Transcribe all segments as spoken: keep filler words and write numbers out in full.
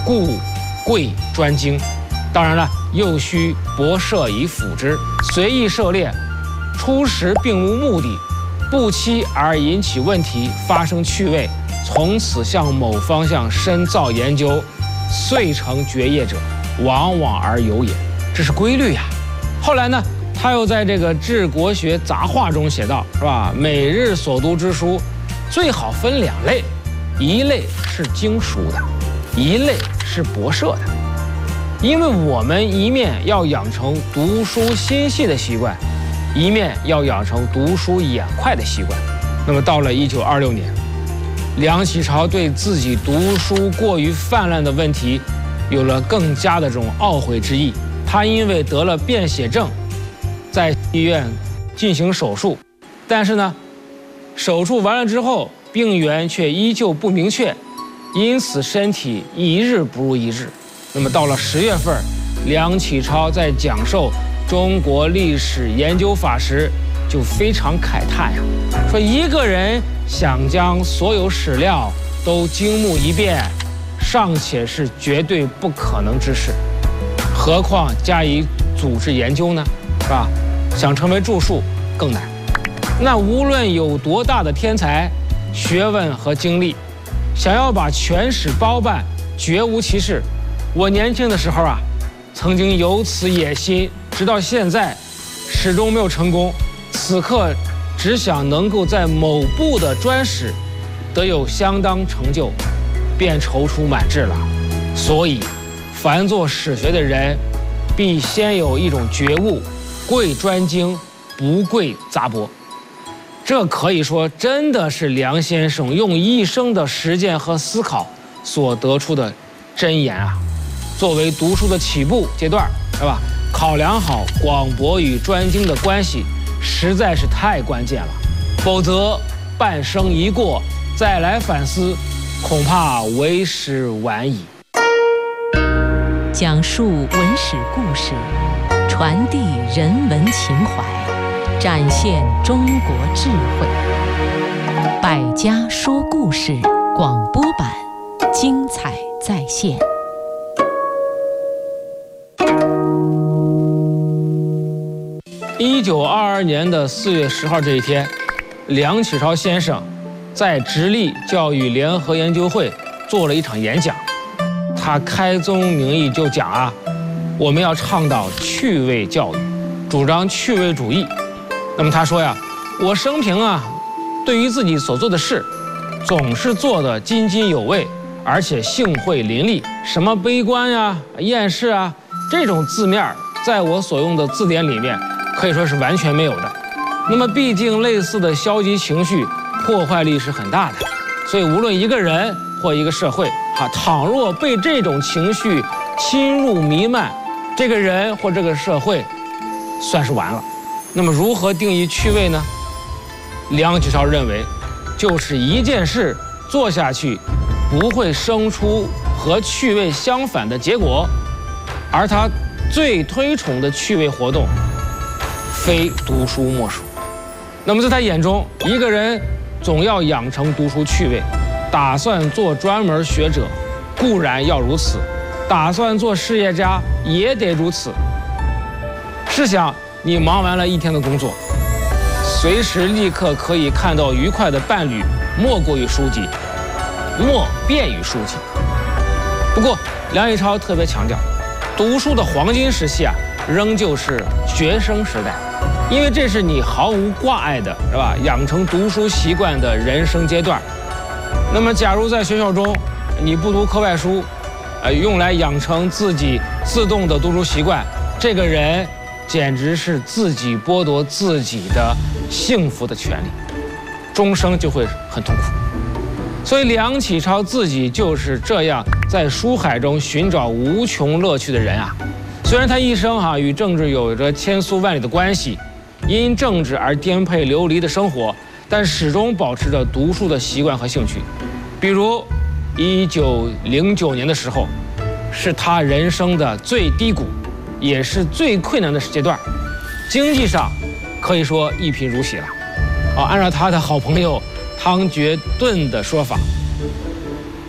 故贵专精。当然了，又需博涉以辅之，随意涉猎，初时并无目的，不期而引起问题，发生趣味，从此向某方向深造研究，遂成绝业者，往往而有也。这是规律呀。后来呢，他又在这个《治国学杂话》中写道，是吧？每日所读之书，最好分两类，一类是经书的，一类是博涉的。因为我们一面要养成读书心细的习惯，一面要养成读书眼快的习惯。那么到了一九二六年，梁启超对自己读书过于泛滥的问题有了更加的这种懊悔之意。他因为得了便血症，在医院进行手术，但是呢，手术完了之后，病源却依旧不明确，因此身体一日不如一日。那么到了十月份，梁启超在讲授中国历史研究法时，就非常慨叹呀，说一个人想将所有史料都精目一遍，尚且是绝对不可能之事，何况加以组织研究呢？是吧？想成为著述更难。那无论有多大的天才、学问和精力，想要把全史包办，绝无其事。我年轻的时候啊，曾经有此野心，直到现在始终没有成功。此刻只想能够在某部的专史得有相当成就，便踌躇满志了。所以凡做史学的人，必先有一种觉悟，贵专精，不贵杂博。这可以说真的是梁先生用一生的实践和思考所得出的箴言啊。作为读书的起步阶段，是吧？考量好广博与专精的关系，实在是太关键了。否则半生一过，再来反思，恐怕为时晚矣。 讲述文史故事，传递人文情怀，展现中国智慧。百家说故事广播版，精彩再现。 一九二二年的四月十号这一天，梁启超先生在直隶教育联合研究会做了一场演讲。他开宗明义就讲啊，我们要倡导趣味教育，主张趣味主义。那么他说呀，我生平啊，对于自己所做的事，总是做得津津有味，而且兴会淋漓。什么悲观呀、厌世啊，这种字面在我所用的字典里面可以说是完全没有的。那么毕竟类似的消极情绪破坏力是很大的，所以无论一个人或一个社会啊，倘若被这种情绪侵入弥漫，这个人或这个社会算是完了。那么如何定义趣味呢？梁启超认为，就是一件事做下去不会生出和趣味相反的结果，而他最推崇的趣味活动非读书莫属。那么在他眼中，一个人总要养成读书趣味，打算做专门学者固然要如此，打算做事业家也得如此。试想你忙完了一天的工作，随时立刻可以看到愉快的伴侣，莫过于书籍，莫便于书籍。不过梁启超特别强调，读书的黄金时期啊，仍旧是学生时代，因为这是你毫无挂碍的，是吧？养成读书习惯的人生阶段。那么，假如在学校中你不读课外书，呃，用来养成自己自动的读书习惯，这个人简直是自己剥夺自己的幸福的权利，终生就会很痛苦。所以梁启超自己就是这样在书海中寻找无穷乐趣的人啊。虽然他一生哈、啊、与政治有着千丝万缕的关系，因政治而颠沛流离的生活，但始终保持着读书的习惯和兴趣。比如一九零九年的时候，是他人生的最低谷，也是最困难的阶段，经济上可以说一贫如洗了。啊，按照他的好朋友汤觉顿的说法，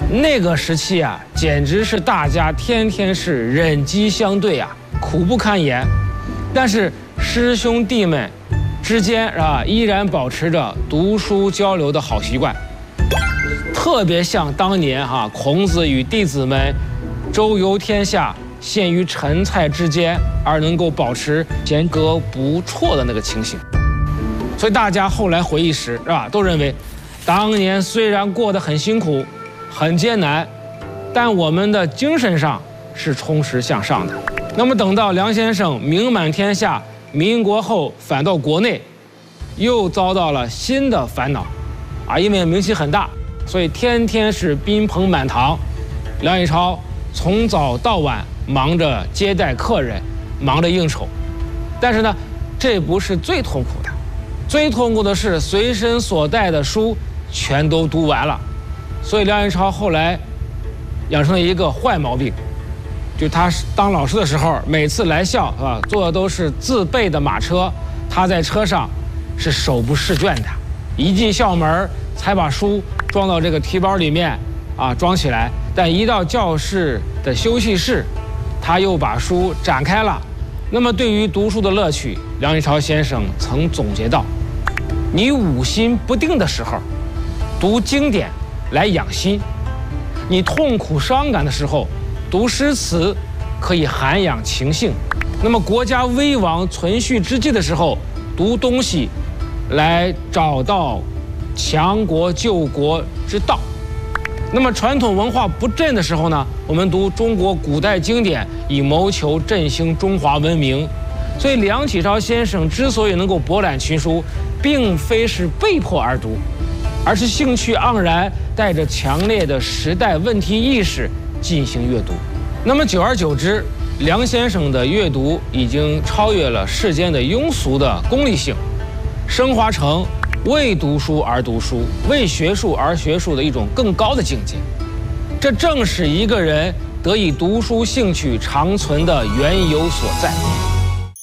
那个时期啊，简直是大家天天是忍饥相对啊，苦不堪言。但是师兄弟们之间啊，依然保持着读书交流的好习惯，特别像当年哈、啊、孔子与弟子们周游天下，陷于陈蔡之间，而能够保持间隔不辍的那个情形。所以大家后来回忆时，是吧，都认为，当年虽然过得很辛苦、很艰难，但我们的精神上是充实向上的。那么等到梁先生名满天下，民国后返到国内，又遭到了新的烦恼，啊，因为名气很大，所以天天是宾朋满堂。梁启超从早到晚忙着接待客人，忙着应酬。但是呢，这不是最痛苦的，最痛苦的是随身所带的书全都读完了。所以梁启超后来养成了一个坏毛病，就他当老师的时候，每次来校啊，坐的都是自备的马车，他在车上是手不释卷的，一进校门才把书装到这个提包里面啊，装起来。但一到教室的休息室，他又把书展开了。那么对于读书的乐趣，梁启超先生曾总结到：你五心不定的时候，读经典来养心；你痛苦伤感的时候，读诗词可以涵养情性；那么国家危亡存续之际的时候，读东西来找到强国救国之道。那么传统文化不振的时候呢，我们读中国古代经典，以谋求振兴中华文明。所以梁启超先生之所以能够博览群书，并非是被迫而读，而是兴趣盎然，带着强烈的时代问题意识进行阅读。那么久而久之，梁先生的阅读已经超越了世间的庸俗的功利性，升华成为读书而读书，为学术而学术的一种更高的境界。这正是一个人得以读书兴趣长存的缘由所在。